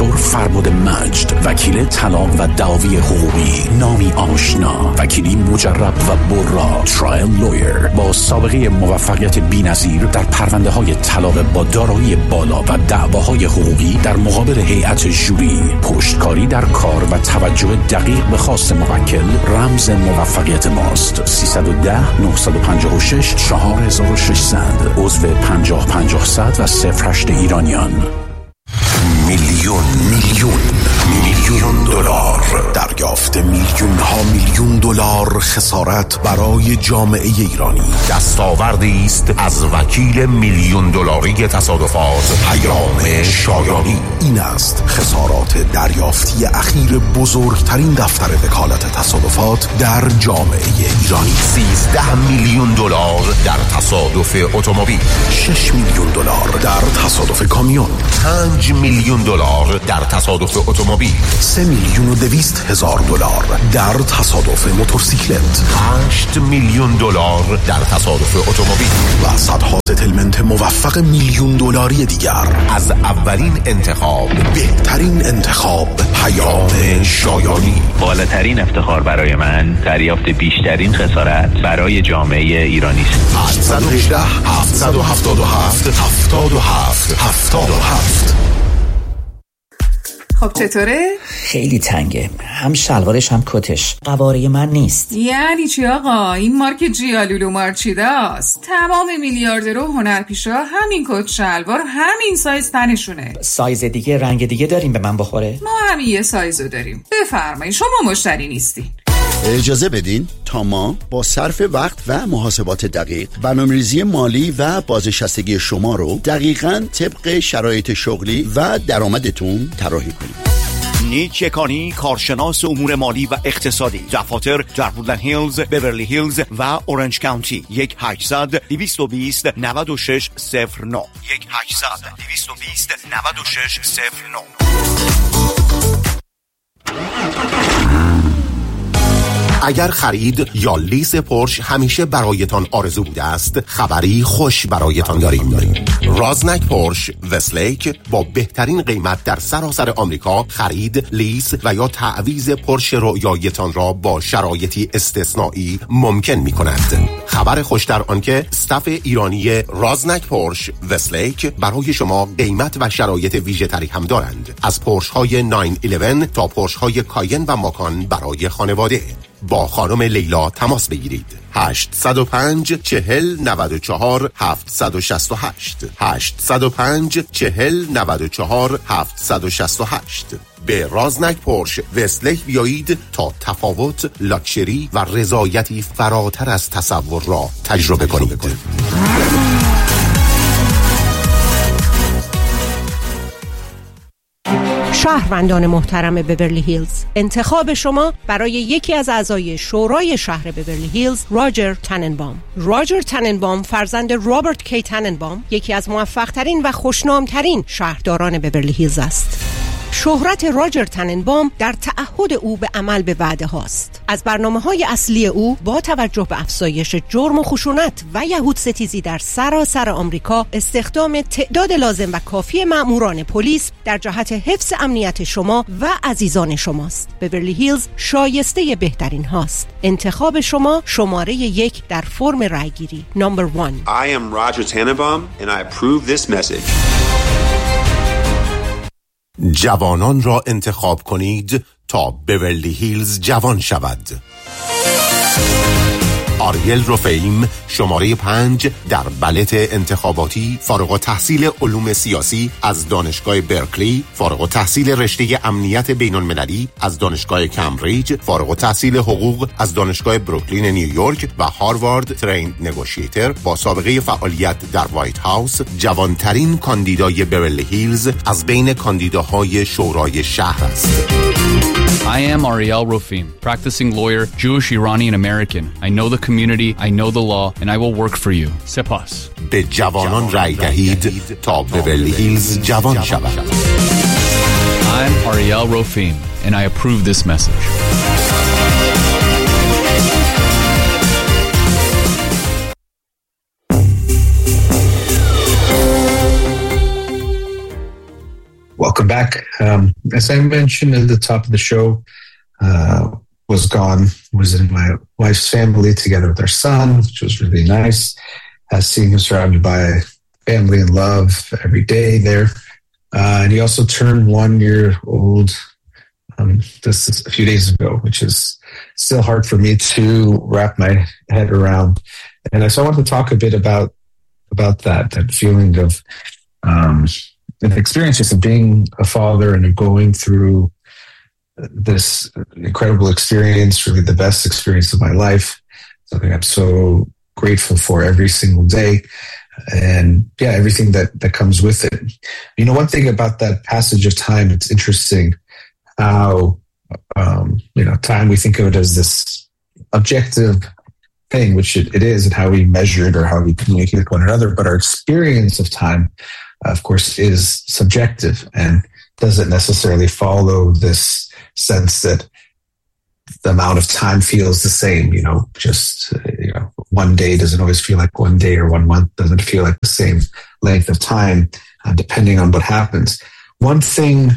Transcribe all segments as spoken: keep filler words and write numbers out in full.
دکتر فرباد مجد، وکیل طلاق و دعاوی حقوقی، نامی آشنا، وکیلی مجرب و برا، ترایل لویر با سابقه موفقیت بی‌نظیر در پرونده‌های طلاق با دارایی بالا و دعواهای حقوقی در مقابل هیئت ژوری. پشتکاری در کار و توجه دقیق به خواست موکل رمز موفقیت ماست. سیصد و ده نهصد و پنجاه و شش چهار هزار و ششصد، عضو پنجاه پنجاه صد و صفر هشت ایرانیان. میلیون میلیون میلیون دلار دریافت، میلیون ها میلیون دلار خسارت برای جامعه ایرانی. دستاوردی است از وکیل میلیون دلاری تصادفات پیام شایانی. این است خسارات دریافتی اخیر بزرگترین دفتر وکالت تصادفات در جامعه ایرانی. سیزده میلیون دلار در تصادف اتومبیل، شش میلیون دلار در تصادف کامیون، پنج میلیون دلار در تصادف اتومبیل، سه میلیون و دویست هزار دلار در تصادف موتورسیکلت، هشت میلیون دلار در تصادف اتومبیل و صدها ستلمنت موفق میلیون دلاری دیگر. از اولین انتخاب، بهترین انتخاب، پیام شایانی. بالاترین افتخار برای من دریافت بیشترین خسارت برای جامعه ایرانی است. هشت یک هشت هفت هفت هفت هفت هفت هفت هفت. خب چطوره؟ خیلی تنگه، هم شلوارش هم کتش قواره من نیست. یعنی چی آقا؟ این مارک جیالولو مارچیداست. تمام میلیاردرها و هنرپیشا همین کت شلوار همین سایز تنشونه. سایز دیگه رنگ دیگه داریم به من بخوره؟ ما همین یه سایزو داریم. بفرمایید، شما مشتری نیستین. اجازه بدین تا ما با صرف وقت و محاسبات دقیق برنامه‌ریزی مالی و بازنشستگی شما رو دقیقاً طبق شرایط شغلی و درآمدتون طراحی کنیم. نیک یکانی، کارشناس امور مالی و اقتصادی، دفاتر در وودلند هیلز، بیورلی هیلز و اورنج کانتی. یک هشتصد دویست و بیست نود و شش صفر نه یک هشتصد دویست و بیست نود و شش صفر نه. اگر خرید یا لیز پورش همیشه برایتان آرزو بوده است، خبری خوش برایتان داریم. رازنک پورش وستلیک با بهترین قیمت در سراسر آمریکا خرید، لیز و یا تعویض پورش رویایتان را با شرایطی استثنایی ممکن می کند. خبر خوش در آن که استاف ایرانی رازنک پورش وستلیک برای شما قیمت و شرایط ویژه تری هم دارند. از پورش های نه یازده تا پورش های کاین و ماکان برای خانواده. با خانم لیلا تماس بگیرید. هشت صفر پنج چهل نود و چهار هفتصد و شصت و هشت هشت صفر پنج چهل نود و چهار هفتصد و شصت و هشت. به رازنک پورش وستلیک بیایید تا تفاوت، لاکچری و رضایتی فراتر از تصور را تجربه کنید. شهروندان محترم بیورلی هیلز، انتخاب شما برای یکی از اعضای شورای شهر بیورلی هیلز، راجر تننبام. راجر تننبام فرزند رابرت کی تننبام، یکی از موفق‌ترین و خوشنام‌ترین شهرداران بیورلی هیلز است. شهرت راجر تننبام در تعهد او به عمل به وعده هاست. از برنامه‌های اصلی او با توجه به افزایش جرم و خشونت و یهود ستیزی در سراسر آمریکا، استخدام تعداد لازم و کافی مأموران پلیس در جهت حفظ امنیت شما و عزیزان شماست. بیورلی هیلز شایسته بهترین هاست. انتخاب شما شماره یک در فرم رایگیری. نمبر one. I am Roger Tannenbaum and I approve this message. جوانان را انتخاب کنید تا بیورلی هیلز جوان شود. آریل رفیم، شماره پنج در بلت انتخاباتی، فارغ التحصیل علوم سیاسی از دانشگاه برکلی، فارغ التحصیل رشته امنیت بین المللی از دانشگاه کمبریج، فارغ التحصیل حقوق از دانشگاه بروکلین نیویورک و هاروارد ترین نگوشیتر با سابقه فعالیت در وایت هاوس، جوانترین کاندیدای بیورلی هیلز از بین کاندیداهای شورای شهر است. I am Ariel Rofim, practicing lawyer, Jewish, Iranian American. I know the community, I know the law, and I will work for you. Sepas. به جوانان رای دهید تا بیورلی هیلز جوان شود. I'm Ariel Rofim, and I approve this message. welcome back. Um, as I mentioned at the top of the show, uh, was gone, was in my wife's family together with our son, which was really nice. Uh, seeing him surrounded by family and love every day there. Uh, and he also turned one year old um, just a few days ago, which is still hard for me to wrap my head around. And so I wanted to talk a bit about about that, that feeling of um, the experiences of being a father and of going through this incredible experience, really the best experience of my life, something I'm so grateful for every single day. And yeah, everything that, that comes with it. You know, one thing about that passage of time, it's interesting how, um, you know, time, we think of it as this objective thing, which it, it is, and how we measure it or how we communicate with one another. But our experience of time, of course, is subjective and doesn't necessarily follow this sense that the amount of time feels the same. You know, just, you know, one day doesn't always feel like one day, or one month doesn't feel like the same length of time, uh, depending on what happens. One thing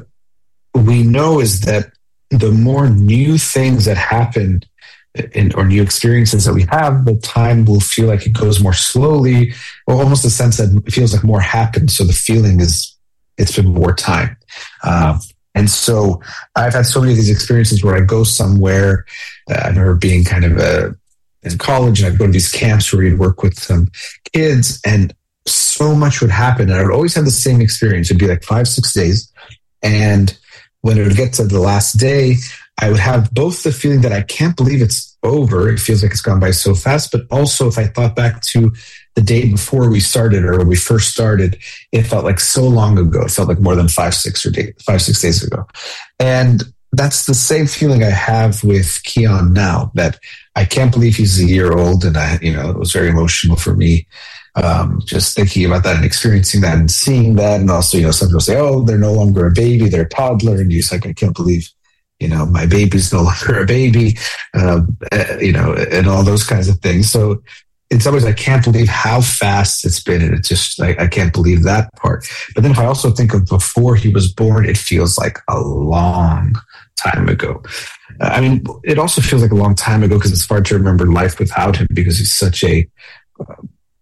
we know is that the more new things that happen in, or new experiences that we have, the time will feel like it goes more slowly, or almost a sense that it feels like more happens. So the feeling is, it's been more time. Uh, And so I've had so many of these experiences where I go somewhere. Uh, I remember being kind of a, in college, and I'd go to these camps where we'd work with some kids, and so much would happen. And I would always have the same experience. It'd be like five, six days. And when it would get to the last day, I would have both the feeling that I can't believe it's over. It feels like it's gone by so fast. But also, if I thought back to the day before we started, or when we first started, it felt like so long ago. It felt like more than five, six or day, five, six days ago. And that's the same feeling I have with Keon now, that I can't believe he's a year old. And I, you know, it was very emotional for me, um, just thinking about that and experiencing that and seeing that. And also, you know, some people say, oh, they're no longer a baby, they're a toddler. And you're like, I can't believe, you know, my baby's no longer a baby, um, uh, you know, and all those kinds of things. So in some ways, I can't believe how fast it's been. And it's just like, I can't believe that part. But then if I also think of before he was born, it feels like a long time ago. Uh, I mean, it also feels like a long time ago because it's hard to remember life without him, because he's such a uh,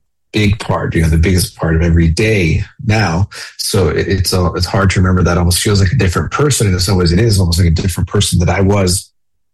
big part, you know, the biggest part of every day now. So it, it's uh, it's hard to remember. That almost feels like a different person. And in some ways, it is almost like a different person that I was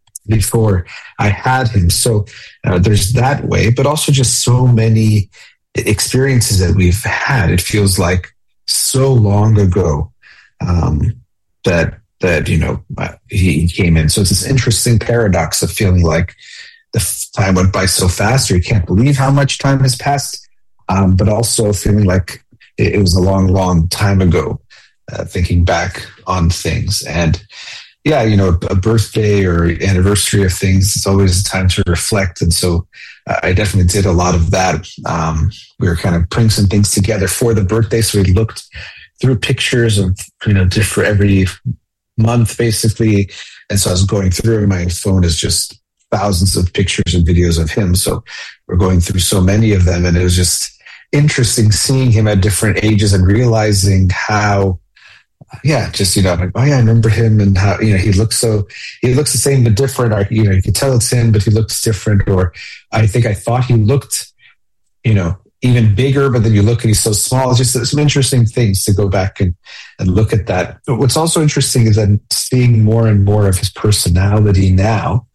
before I had him. So uh, there's that way, but also just so many experiences that we've had. It feels like so long ago um, that, that, you know, uh, he came in. So it's this interesting paradox of feeling like the time went by so fast, or you can't believe how much time has passed, um, but also feeling like it, it was a long, long time ago, uh, thinking back on things. And yeah, you know, a birthday or anniversary of things, it's always a time to reflect. And so uh, I definitely did a lot of that. Um, we were kind of putting some things together for the birthday. So we looked through pictures of, you know, different every month, basically. And so I was going through, my phone is just thousands of pictures and videos of him. So we're going through so many of them. And it was just interesting seeing him at different ages and realizing how, yeah, just, you know, like, oh yeah, I remember him, and how, you know, he looks so, he looks the same but different. Or, you know, you can tell it's him, but he looks different. Or I think I thought he looked, you know, even bigger, but then you look and he's so small. It's just some interesting things to go back and, and look at that. But what's also interesting is that seeing more and more of his personality now,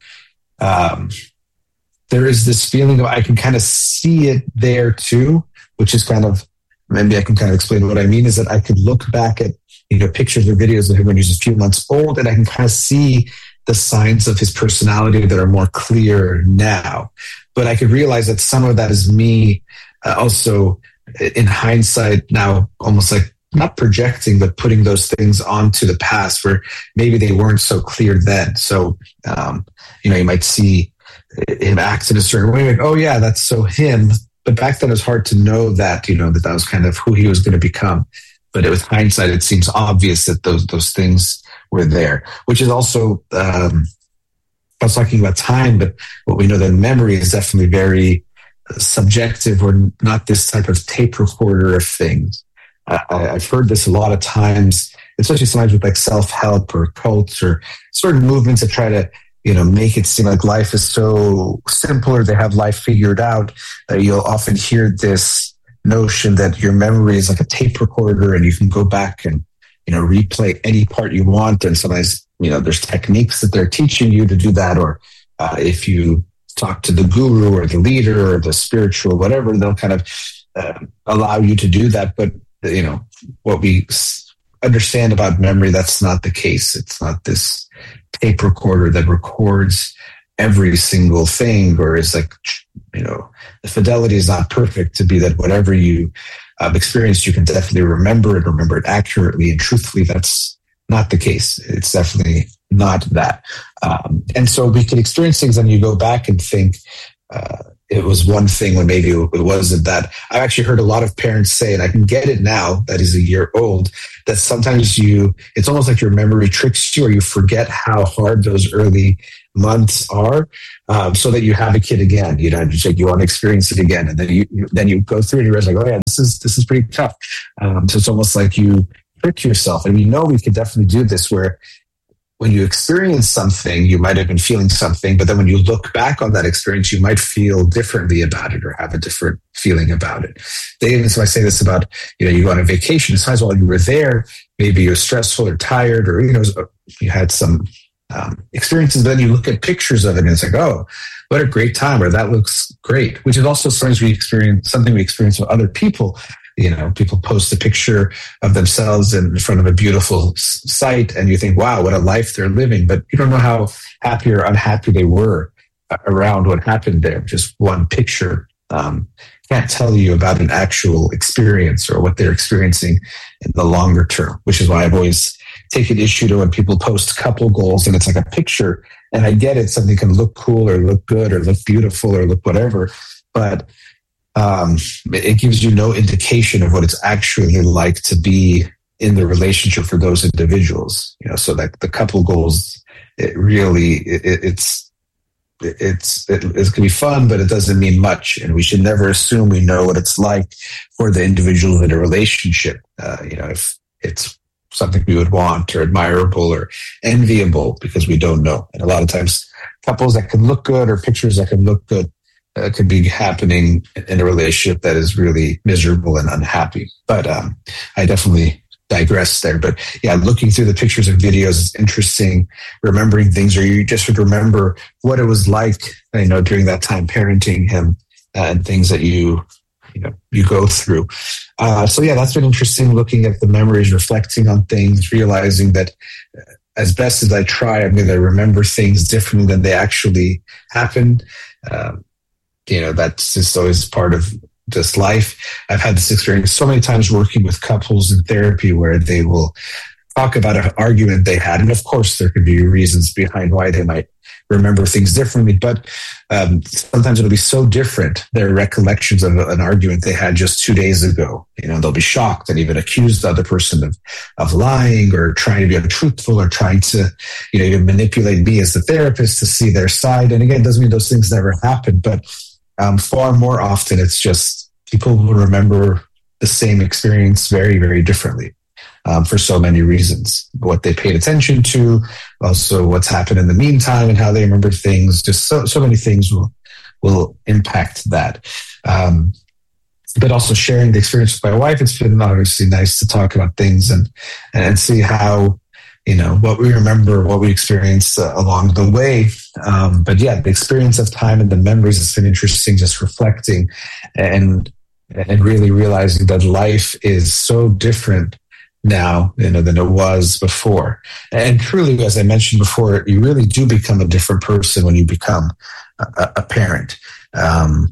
um, there is this feeling of, I can kind of see it there too, which is kind of, maybe I can kind of explain what I mean, is that I could look back at, you know, pictures or videos of him when he was a few months old, and I can kind of see the signs of his personality that are more clear now. But I could realize that some of that is me uh, also in hindsight now, almost like not projecting, but putting those things onto the past where maybe they weren't so clear then. So, um, you know, you might see him act in a certain way, like, oh yeah, that's so him. But back then it was hard to know that, you know, that that was kind of who he was going to become. But with hindsight, it seems obvious that those those things were there, which is also, um, I was talking about time, but what we know that memory is definitely very subjective. We're not this type of tape recorder of things. Uh, I've heard this a lot of times especially sometimes with like self-help or cults or certain movements that try to, you know, make it seem like life is so simple or they have life figured out, uh, you'll often hear this notion that your memory is like a tape recorder and you can go back and, you know, replay any part you want. And sometimes, you know, there's techniques that they're teaching you to do that. Or uh, if you talk to the guru or the leader or the spiritual, whatever, they'll kind of uh, allow you to do that. But, you know, what we understand about memory, that's not the case. It's not this tape recorder that records every single thing, or is like, you know, the fidelity is not perfect to be that whatever you um, experienced, you can definitely remember it, remember it accurately and truthfully. That's not the case. It's definitely not that. Um, and so we can experience things and you go back and think, uh, it was one thing when maybe it wasn't that. I've actually heard a lot of parents say, and I can get it now that is a year old, that sometimes you, it's almost like your memory tricks you or you forget how hard those early months are, um, so that you have a kid again, you know, just like you want to experience it again. And then you, you then you go through and you realize like, oh yeah, this is, this is pretty tough. Um, so it's almost like you trick yourself. And we know we could definitely do this where when you experience something, you might have been feeling something, but then when you look back on that experience, you might feel differently about it or have a different feeling about it. They even, so I say this about, you know, you go on a vacation, besides while you were there, maybe you're stressful or tired, or, you know, you had some um, experiences, but then you look at pictures of it and it's like, oh, what a great time, or that looks great, which is also sometimes we experience, something we experience with other people. You know, people post a picture of themselves in front of a beautiful site and you think, wow, what a life they're living. But you don't know how happy or unhappy they were around what happened there. Just one picture um, can't tell you about an actual experience or what they're experiencing in the longer term, which is why I've always taken issue to when people post couple goals and it's like a picture. And I get it, something can look cool or look good or look beautiful or look whatever, but Um, it gives you no indication of what it's actually like to be in the relationship for those individuals. You know, so like the couple goals, it really, it, it's, it's, it, it can be fun, but it doesn't mean much. And we should never assume we know what it's like for the individual in a relationship. Uh, you know, if it's something we would want or admirable or enviable, because we don't know. And a lot of times couples that can look good or pictures that can look good Uh, could be happening in a relationship that is really miserable and unhappy. But um, I definitely digress there. But yeah, looking through the pictures and videos is interesting, remembering things, or you just would remember what it was like, you know, during that time parenting him uh, and things that you, you know, you go through. Uh, so yeah, that's been interesting, looking at the memories, reflecting on things, realizing that uh, as best as I try, I'm going to remember things differently than they actually happened. Um, You know, that's just always part of just life. I've had this experience so many times working with couples in therapy where they will talk about an argument they had. And of course, there could be reasons behind why they might remember things differently. But um, sometimes it'll be so different, their recollections of an argument they had just two days ago. You know, they'll be shocked and even accuse the other person of, of lying or trying to be untruthful or trying to, you know, even manipulate me as the therapist to see their side. And again, it doesn't mean those things never happen, but Um, far more often, it's just people will remember the same experience very, very differently um, for so many reasons. What they paid attention to, also what's happened in the meantime and how they remember things. Just so, so many things will will impact that. Um, but also sharing the experience with my wife, it's been obviously nice to talk about things and and see how, you know, what we remember, what we experienced uh, along the way. Um, but yeah, the experience of time and the memories has been interesting, just reflecting and and really realizing that life is so different now, you know, than it was before. And truly, as I mentioned before, you really do become a different person when you become a, a parent. Um,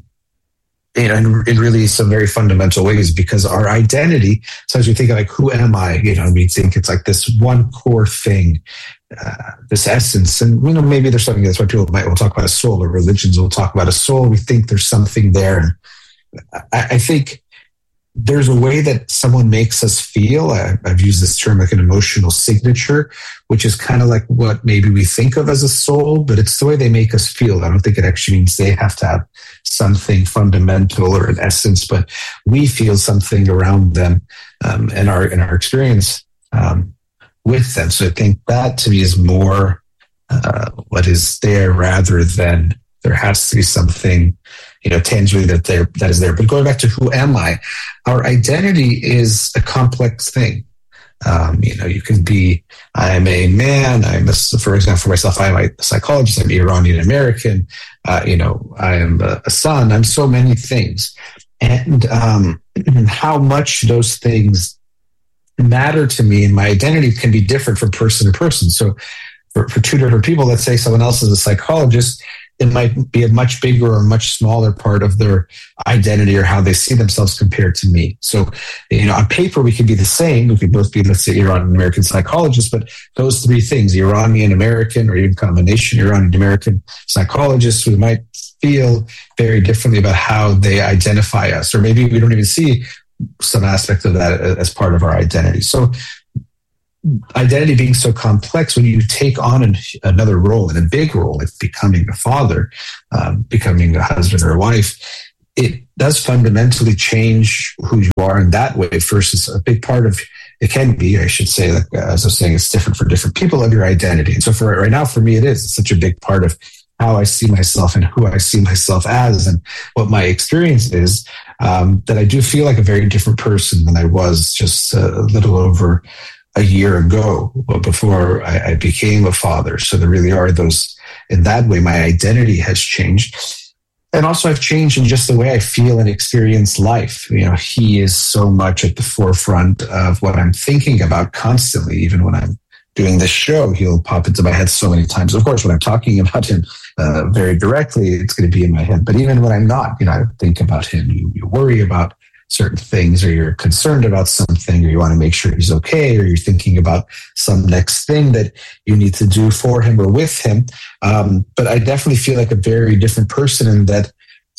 You know, in, in really some very fundamental ways, because our identity, sometimes we think like, who am I? You know, we think it's like this one core thing, uh, this essence. And, you know, maybe there's something, that's why people might, we'll talk about a soul, or religions will talk about a soul. We think there's something there. And I, I think there's a way that someone makes us feel. I, I've used this term like an emotional signature, which is kind of like what maybe we think of as a soul, but it's the way they make us feel. I don't think it actually means they have to have something fundamental or an essence, but we feel something around them um, in our in our experience. Um, with them. So I think that to me is more uh, what is there rather than there has to be something, you know, tangibly that there that is there. But going back to who am I, our identity is a complex thing. Um, you know, you can be, I'm a man, I'm a, for example, for myself, I'm a psychologist, I'm Iranian American, uh, you know, I am a, a son, I'm so many things. And um, how much those things matter to me and my identity can be different from person to person. So for, for two different people, let's say someone else is a psychologist, it might be a much bigger or much smaller part of their identity or how they see themselves compared to me. So, you know, on paper, we could be the same. We could both be, let's say, Iranian American psychologists, but those three things, Iranian American or even combination Iranian American psychologists, we might feel very differently about how they identify us, or maybe we don't even see some aspect of that as part of our identity. So identity being so complex, when you take on an, another role and a big role, like becoming a father, um, becoming a husband or a wife, it does fundamentally change who you are in that way. First, it's a big part of, it can be, I should say, like, as I was saying, it's different for different people of your identity. And so for right now, for me, it is. It's such a big part of how I see myself and who I see myself as and what my experience is, um, that I do feel like a very different person than I was just a little over a year ago before I, I became a father. So there really are those, in that way, my identity has changed. And also I've changed in just the way I feel and experience life. You know, he is so much at the forefront of what I'm thinking about constantly. Even when I'm doing this show, he'll pop into my head so many times. Of course, when I'm talking about him uh, very directly, it's going to be in my head. But even when I'm not, you know, I think about him. You, you worry about certain things, or you're concerned about something, or you want to make sure he's okay, or you're thinking about some next thing that you need to do for him or with him. Um, but I definitely feel like a very different person in that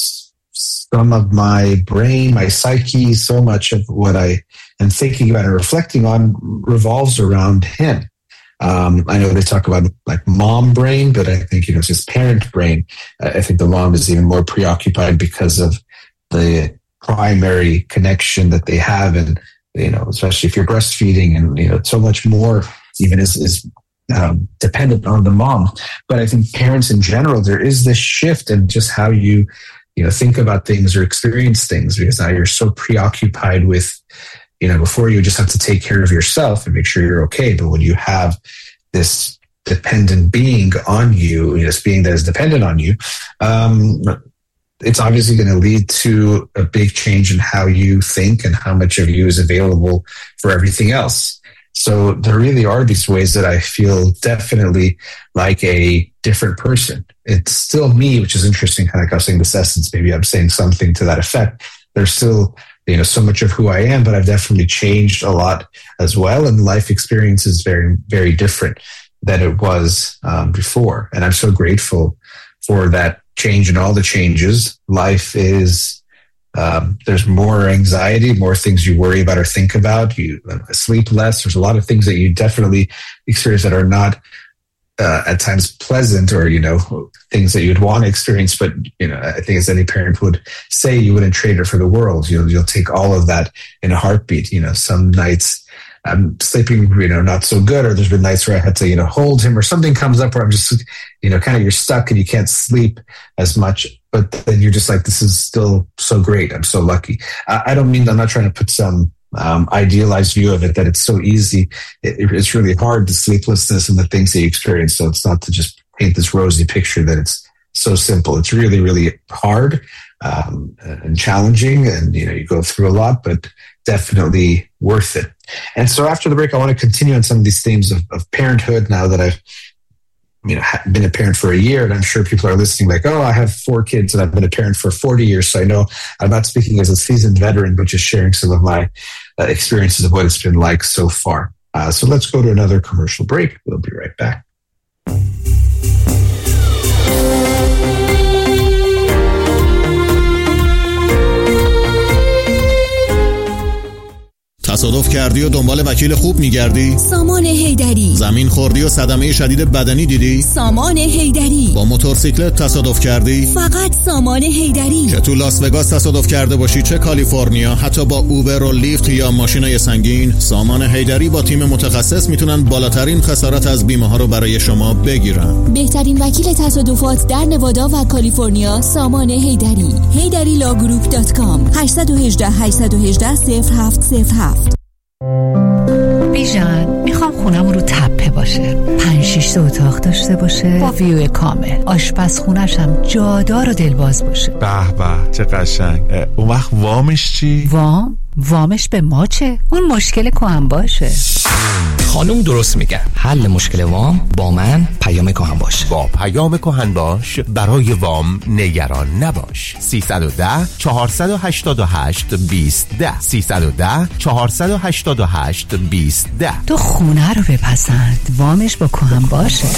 some of my brain, my psyche, so much of what I am thinking about and reflecting on revolves around him. Um, I know they talk about like mom brain, but I think, you know, it's just parent brain. I think the mom is even more preoccupied because of the primary connection that they have, and you know, especially if you're breastfeeding, and you know, so much more even is is um, dependent on the mom. But I think parents in general, there is this shift in just how you you know think about things or experience things, because now you're so preoccupied with, you know, before you just have to take care of yourself and make sure you're okay, but when you have this dependent being on you, you know, this being that is dependent on you, um, it's obviously going to lead to a big change in how you think and how much of you is available for everything else. So there really are these ways that I feel definitely like a different person. It's still me, which is interesting. Kind of like I was saying, this essence, maybe I'm saying something to that effect. There's still, you know, so much of who I am, but I've definitely changed a lot as well. And life experience is very, very different than it was um, before. And I'm so grateful for that change and all the changes. Life is, um, there's more anxiety, more things you worry about or think about. You uh, sleep less. There's a lot of things that you definitely experience that are not uh, at times pleasant, or, you know, things that you'd want to experience. But, you know, I think as any parent would say, you wouldn't trade it for the world. You'll, you'll take all of that in a heartbeat. You know, some nights I'm sleeping, you know, not so good, or there's been nights where I had to, you know, hold him, or something comes up where I'm just, you know, kind of you're stuck and you can't sleep as much, but then you're just like, this is still so great. I'm so lucky. I, I don't mean, I'm not trying to put some um, idealized view of it, that it's so easy. It, it's really hard, the sleeplessness and the things that you experience. So it's not to just paint this rosy picture that it's so simple. It's really, really hard um, and challenging, and, you know, you go through a lot, but definitely worth it. And so after the break, I want to continue on some of these themes of, of parenthood now that I've, you know, been a parent for a year, and I'm sure people are listening like, oh, I have four kids and I've been a parent for forty years. So I know I'm not speaking as a seasoned veteran, but just sharing some of my uh, experiences of what it's been like so far. Uh, so let's go to another commercial break. We'll be right back. تصادف کردی و دنبال وکیل خوب میگردی؟ سامان حیدری. زمین خوردی و صدمه شدید بدنی دیدی؟ سامان حیدری. با موتورسیکلت تصادف کردی؟ فقط سامان حیدری. چه تو لاس وگاس تصادف کرده باشی، چه کالیفرنیا، حتی با اوبر و لیفت یا ماشینای سنگین، سامان حیدری با تیم متخصص میتونن بالاترین خسارت از بیمه ها رو برای شما بگیرن. بهترین وکیل تصادفات در نوادا و کالیفرنیا سامان حیدری. حیدری لاگروپ دات کام هشت یک هشت هشت یک هشت صفر هفت صفر هفت. بیژن، میخوام خونم رو تپه باشه، پنج شیش اتاق داشته باشه با ویو کامل، آشپزخونه‌ش هم جادار و دلباز باشه. به به چه قشنگ. اون وقت وامش چی؟ وام؟ وامش به ما چه؟ اون مشکل کهن باشه. خانم درست میگن، حل مشکل وام با من پیام کهن باش. با پیام کهن باش برای وام نگران نباش. سیصد و ده چهارصد و هشتاد و هشت بیست ده سیصد و ده چهارصد و هشتاد و هشت بیست ده. تو خونه رو بپسند، وامش با کهن باشه.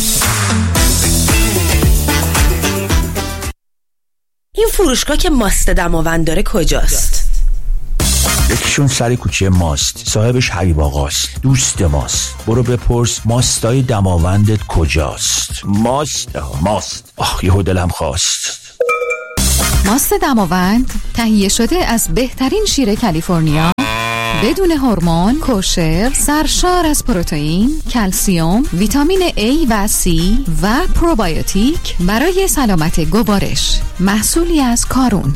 این فروشگاه که ماست دماوند داره کجاست؟ یکیشون سر کوچه ماست، صاحبش حبیب آقاست، دوست ماست. برو بپرس ماستای دماوندت کجاست. ماست ماست آخ یهو دلم خواست. ماست دماوند تهیه شده از بهترین شیر کالیفرنیا، بدون هورمون، کوشر، سرشار از پروتئین، کلسیم، ویتامین A و C و پروبیوتیک برای سلامت گوارش. محصولی از کارون.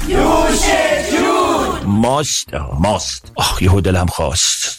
ماست ماست آخ یهو دلم خواست.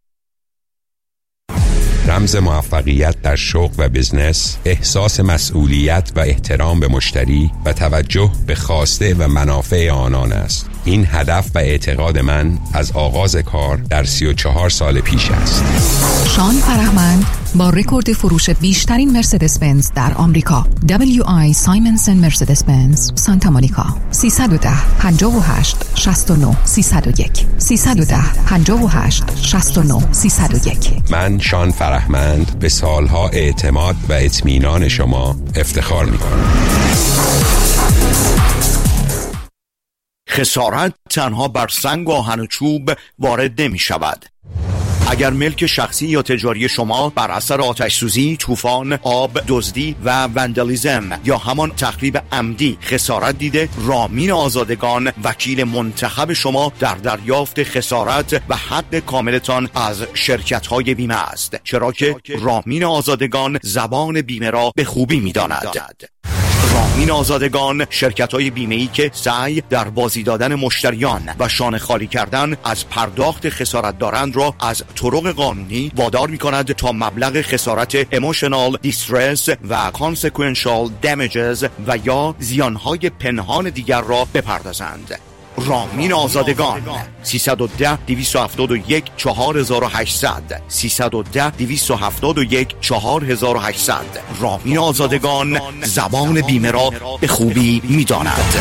رمز موفقیت در شغل و بزنس، احساس مسئولیت و احترام به مشتری و توجه به خواسته و منافع آنان است. این هدف و اعتقاد من از آغاز کار در سی و چهار سال پیش است. شان فرهمند با رکورد فروش بیشترین مرسدس بنز در آمریکا، دبلیو آی سایمنسن مرسدس بنز سانتا مونیکا. سیصد و ده پنجاه و هشت شصت و نه سیصد و یک سیصد و ده پنجاه و هشت شصت و نه سیصد و یک. من شان فرهمند به سالها اعتماد و اطمینان شما افتخار می‌کنم. خسارت تنها بر سنگ و آهن و چوب وارد نمی شود. اگر ملک شخصی یا تجاری شما بر اثر آتش سوزی، طوفان، آب، دزدی و وندالیزم یا همان تخریب عمدی خسارت دیده، رامین آزادگان وکیل منتخب شما در دریافت خسارت و حق کاملتان از شرکت‌های بیمه است، چرا که رامین آزادگان زبان بیمه را به خوبی می‌داند. رامین آزادگان شرکت‌های بیمه‌ای که سعی در بازی دادن مشتریان و شانه خالی کردن از پرداخت خسارت دارند را از طرق قانونی وادار می‌کند تا مبلغ خسارت emotional distress و consequential damages و یا زیانهای پنهان دیگر را بپردازند. رامین آزادگان سیصد و ده دویست و هفتاد و یک چهار هزار و هشتصد سیصد و ده دویست و هفتاد و یک چهار هزار و هشتصد. رامین آزادگان زبان بیمه را به خوبی می‌داند.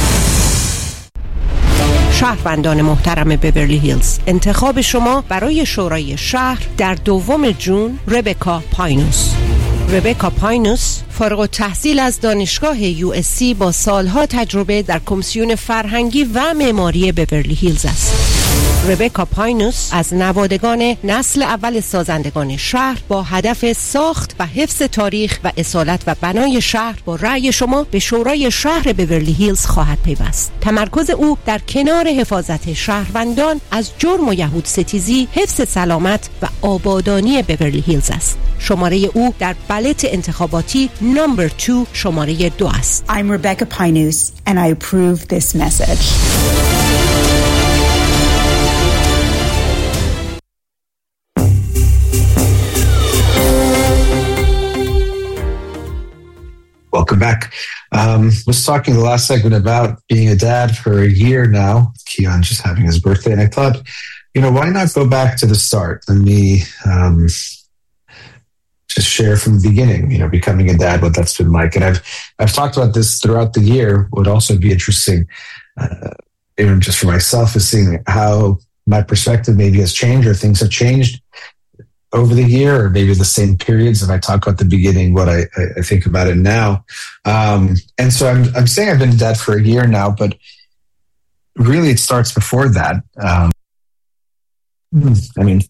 شهروندان محترم بورلی هیلز، انتخاب شما برای شورای شهر در دوم جون ربکا پاینوس. ربکا پاینوس فارغ التحصیل از دانشگاه یو اس سی با سالها تجربه در کمیسیون فرهنگی و معماری بورلی هیلز است. ربکا پاینوس از نوادگان نسل اول سازندگان شهر با هدف ساخت و حفظ تاریخ و اصالت و بنای شهر با رأی شما به شورای شهر بورلی هیلز خواهد پیوست. تمرکز او در کنار حفاظت شهروندان از جرم و یهود ستیزی، حفظ سلامت و آبادانی بورلی هیلز است. شماره او در بلت انتخاباتی نمبر دو شماره دو است. I'm Rebecca Pinus and I approve this message. Welcome back. Um, was talking the last segment about being a dad for a year now. Keon just having his birthday, and I thought, you know, why not go back to the start? Let me um, just share from the beginning. You know, becoming a dad, what that's been like. And I've I've talked about this throughout the year. Would also be interesting, uh, even just for myself, is seeing how my perspective maybe has changed or things have changed over the year, or maybe the same periods. If I talk about the beginning, what I, I think about it now. Um, and so I'm, I'm saying I've been a dad for a year now, but really it starts before that. Um, I mean,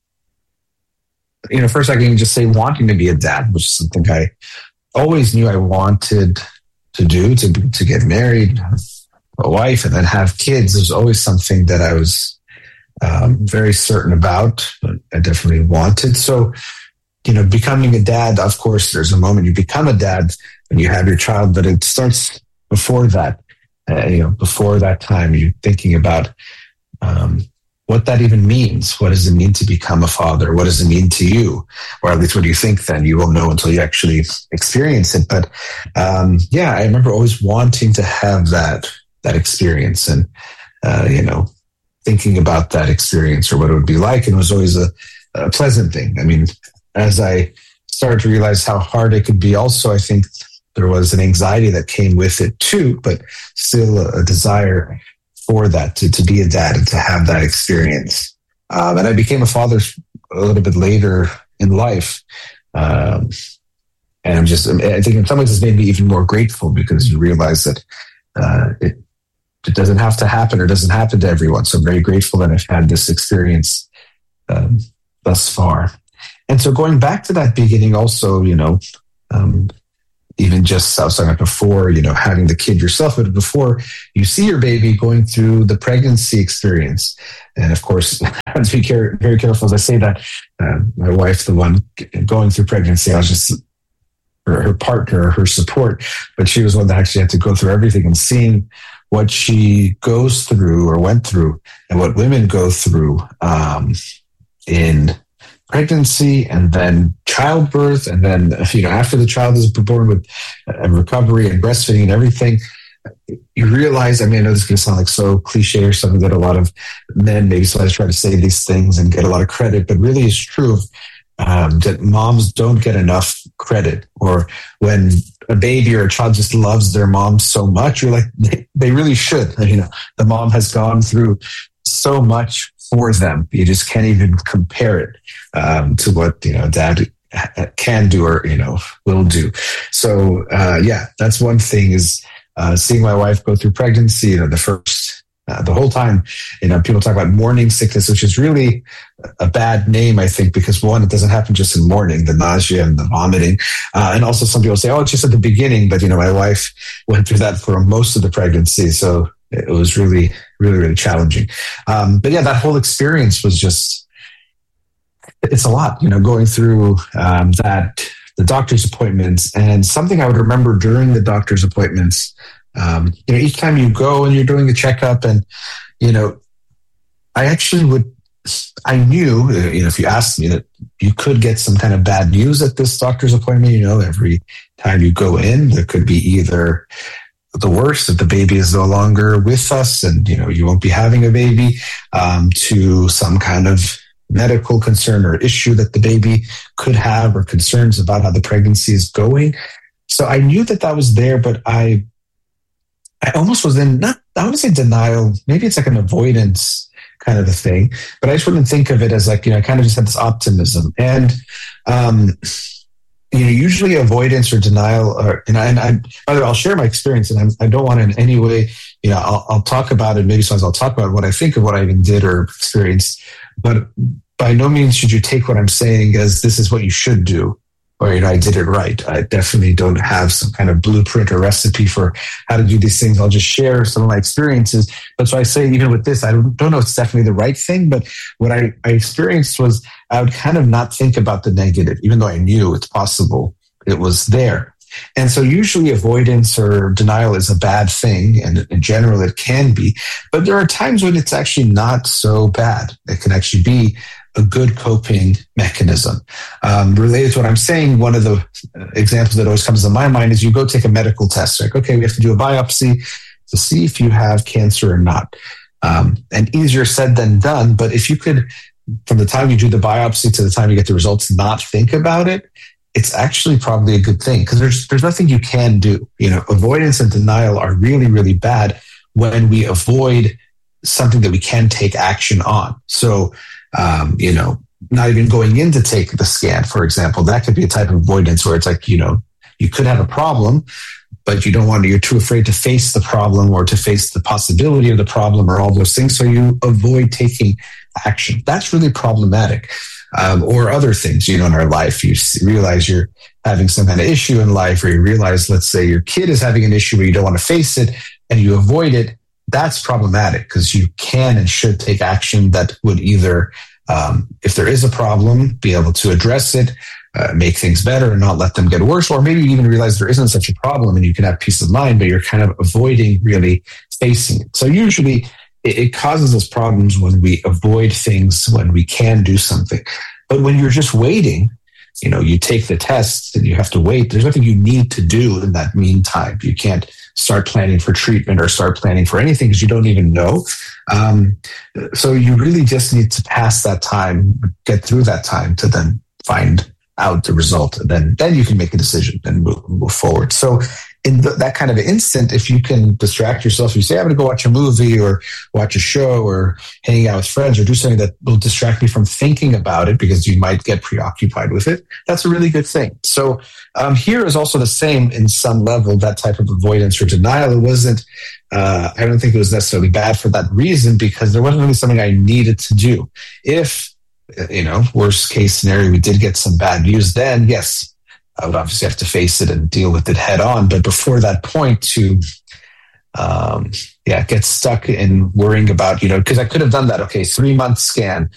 you know, first I can just say wanting to be a dad, which is something I always knew I wanted to do, to to get married, have a wife, and then have kids. There's always something that I was um, very certain about, but I definitely wanted. So, you know, becoming a dad, of course, there's a moment you become a dad when you have your child, but it starts before that. Uh, you know, before that time, you're thinking about um, what that even means. What does it mean to become a father? What does it mean to you? Or at least what do you think then? You won't know until you actually experience it. But um, yeah, I remember always wanting to have that that experience and, uh, you know, thinking about that experience or what it would be like. And it was always a, a pleasant thing. I mean, as I started to realize how hard it could be also, I think there was an anxiety that came with it too, but still a, a desire for that, to, to be a dad and to have that experience. Um, and I became a father a little bit later in life. Um, and I'm just, I think in some ways it's made me even more grateful because you realize that uh, it, it doesn't have to happen or doesn't happen to everyone. So I'm very grateful that I've had this experience um, thus far. And so going back to that beginning also, you know, um, even just, I was talking about before, you know, having the kid yourself, but before you see your baby going through the pregnancy experience. And of course, I have to be care- very careful as I say that. Uh, my wife, the one going through pregnancy, I was just her, her partner, her support, but she was one that actually had to go through everything, and seeing what she goes through or went through and what women go through um, in pregnancy and then childbirth. And then, you know, after the child is born, with uh, recovery and breastfeeding and everything, you realize, I mean, I know this is going to sound like so cliche or something that a lot of men maybe sometimes try to say these things and get a lot of credit, but really it's true um, that moms don't get enough credit. Or when a baby or a child just loves their mom so much, you're like, they, they really should. You know, the mom has gone through so much for them. You just can't even compare it um, to what, you know, dad can do or, you know, will do. So, uh, yeah, that's one thing is uh, seeing my wife go through pregnancy, you know, the first, uh, the whole time, you know, people talk about morning sickness, which is really a bad name, I think, because one, it doesn't happen just in morning, the nausea and the vomiting. Uh, and also some people say, oh, it's just at the beginning. But, you know, my wife went through that for most of the pregnancy. So it was really, really, really challenging. Um, but yeah, that whole experience was just, it's a lot, you know, going through um, that, the doctor's appointments, and something I would remember during the doctor's appointments, um, you know, each time you go and you're doing a checkup and, you know, I actually would, I knew, you know, if you asked me that you could get some kind of bad news at this doctor's appointment, you know, every time you go in, there could be either the worst, that the baby is no longer with us and, you know, you won't be having a baby, um, to some kind of medical concern or issue that the baby could have, or concerns about how the pregnancy is going. So I knew that that was there, but I, I almost was in, not, I want to say denial. Maybe it's like an avoidance kind of a thing, but I just wouldn't think of it as like, you know, I kind of just had this optimism. And, um, you know, usually avoidance or denial, or, and I, and I, by the way, I'll share my experience, and I'm, I don't want to in any way, you know, I'll, I'll talk about it. Maybe sometimes I'll talk about what I think of what I even did or experienced, but by no means should you take what I'm saying as this is what you should do, or, you know, I did it right. I definitely don't have some kind of blueprint or recipe for how to do these things. I'll just share some of my experiences. That's why I say, even with this, I don't, don't know if it's definitely the right thing, but what I, I experienced was I would kind of not think about the negative, even though I knew it's possible. It was there. And so usually avoidance or denial is a bad thing, and in general it can be, but there are times when it's actually not so bad. It can actually be a good coping mechanism. Um, related to what I'm saying, one of the examples that always comes to my mind is you go take a medical test. Like, okay, we have to do a biopsy to see if you have cancer or not. Um, and easier said than done, but if you could, from the time you do the biopsy to the time you get the results, not think about it, it's actually probably a good thing, because there's there's nothing you can do. You know, avoidance and denial are really, really bad when we avoid something that we can take action on. So, um, you know, not even going in to take the scan, for example, that could be a type of avoidance where it's like, you know, you could have a problem, but you don't want to, you're too afraid to face the problem or to face the possibility of the problem or all those things. So you avoid taking action. That's really problematic. Um, or other things, you know, in our life, you realize you're having some kind of issue in life, or you realize, let's say your kid is having an issue where you don't want to face it and you avoid it. That's problematic because you can and should take action that would either, um, if there is a problem, be able to address it, uh, make things better and not let them get worse. Or maybe you even realize there isn't such a problem and you can have peace of mind, but you're kind of avoiding really facing it. So usually it causes us problems when we avoid things, when we can do something. But when you're just waiting, you know, you take the tests and you have to wait. There's nothing you need to do in that meantime. You can't start planning for treatment or start planning for anything because you don't even know. Um, so you really just need to pass that time, get through that time to then find out the result. And then, then you can make a decision and move, move forward. So in the, that kind of instant, if you can distract yourself, you say, I'm going to go watch a movie or watch a show or hang out with friends or do something that will distract me from thinking about it because you might get preoccupied with it. That's a really good thing. So um, here is also the same in some level, that type of avoidance or denial. It wasn't, uh, I don't think it was necessarily bad for that reason because there wasn't really something I needed to do. If, you know, worst case scenario, we did get some bad news, then yes, I would obviously have to face it and deal with it head on. But before that point to, um, yeah, get stuck in worrying about, you know, because I could have done that. Okay, three month scan.